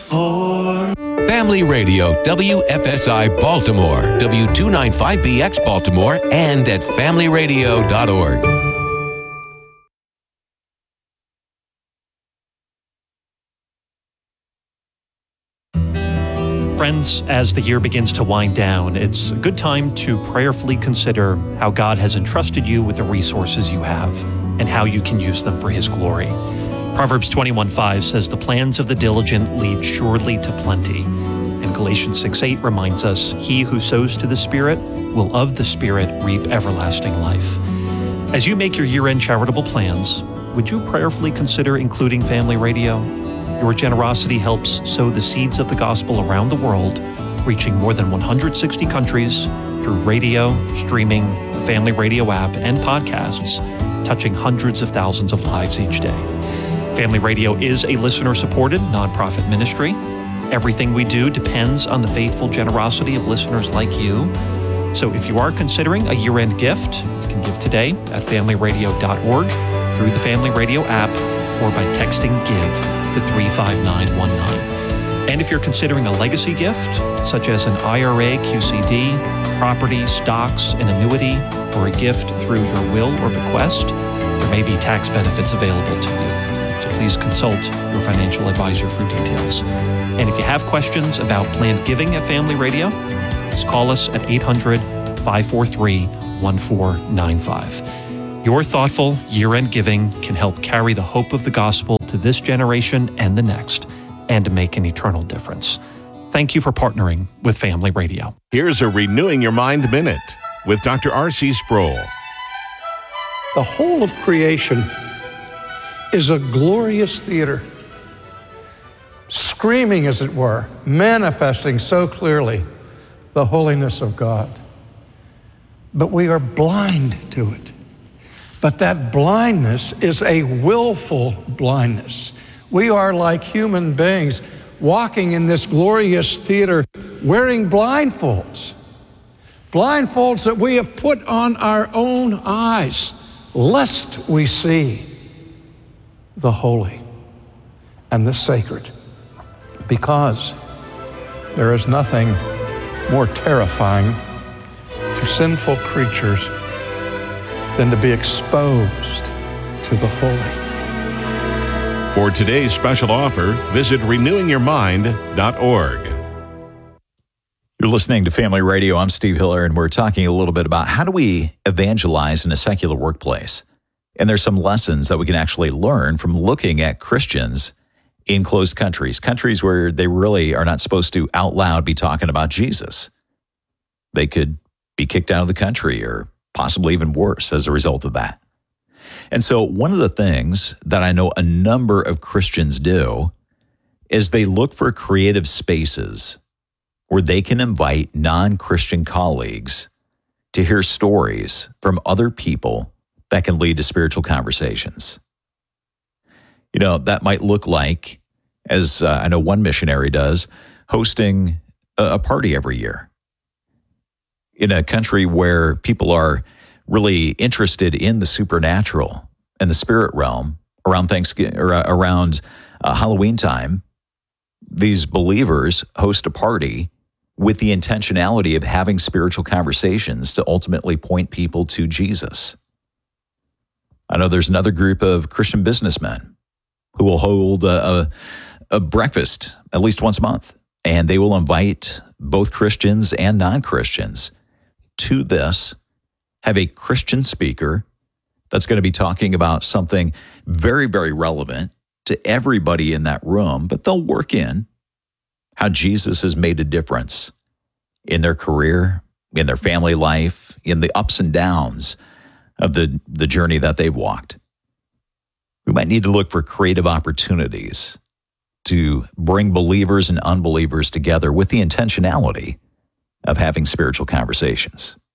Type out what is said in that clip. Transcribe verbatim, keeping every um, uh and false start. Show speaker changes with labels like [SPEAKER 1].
[SPEAKER 1] for Family Radio, W F S I Baltimore, W two ninety-five B X Baltimore, and at family radio dot org.
[SPEAKER 2] Friends, as the year begins to wind down, it's a good time to prayerfully consider how God has entrusted you with the resources you have and how you can use them for His glory. Proverbs twenty-one five says, "The plans of the diligent lead surely to plenty." And Galatians six eight reminds us, "He who sows to the Spirit will of the Spirit reap everlasting life." As you make your year-end charitable plans, would you prayerfully consider including Family Radio? Your generosity helps sow the seeds of the gospel around the world, reaching more than one hundred sixty countries through radio, streaming, the Family Radio app, and podcasts, touching hundreds of thousands of lives each day. Family Radio is a listener-supported nonprofit ministry. Everything we do depends on the faithful generosity of listeners like you. So if you are considering a year-end gift, you can give today at family radio dot org, through the Family Radio app, or by texting GIVE to three five nine one nine. And if you're considering a legacy gift, such as an I R A, Q C D, property, stocks, an annuity, or a gift through your will or bequest, there may be tax benefits available to you. So please consult your financial advisor for details. And if you have questions about planned giving at Family Radio, just call us at eight hundred, five four three, one four nine five. Your thoughtful year-end giving can help carry the hope of the gospel to this generation and the next, and to make an eternal difference. Thank you for partnering with Family Radio.
[SPEAKER 3] Here's a Renewing Your Mind Minute with Doctor R C Sproul.
[SPEAKER 4] The whole of creation is a glorious theater, screaming, as it were, manifesting so clearly the holiness of God. But we are blind to it. But that blindness is a willful blindness. We are like human beings walking in this glorious theater wearing blindfolds. Blindfolds that we have put on our own eyes, lest we see the holy and the sacred. Because there is nothing more terrifying to sinful creatures than to be exposed to the holy.
[SPEAKER 3] For today's special offer, visit renewing your mind dot org.
[SPEAKER 5] You're listening to Family Radio. I'm Steve Hiller, and we're talking a little bit about how do we evangelize in a secular workplace. And there's some lessons that we can actually learn from looking at Christians in closed countries, countries where they really are not supposed to out loud be talking about Jesus. They could be kicked out of the country or possibly even worse as a result of that. And so one of the things that I know a number of Christians do is they look for creative spaces where they can invite non-Christian colleagues to hear stories from other people that can lead to spiritual conversations. You know, that might look like, as uh, I know one missionary does, hosting a, a party every year in a country where people are really interested in the supernatural and the spirit realm around Thanksgiving or uh, around uh, Halloween time. These believers host a party with the intentionality of having spiritual conversations to ultimately point people to Jesus. I know there's another group of Christian businessmen who will hold a, a, a breakfast at least once a month, and they will invite both Christians and non-Christians to this, have a Christian speaker that's going to be talking about something very, very relevant to everybody in that room, but they'll work in how Jesus has made a difference in their career, in their family life, in the ups and downs of the, the journey that they've walked. We might need to look for creative opportunities to bring believers and unbelievers together with the intentionality of having spiritual conversations.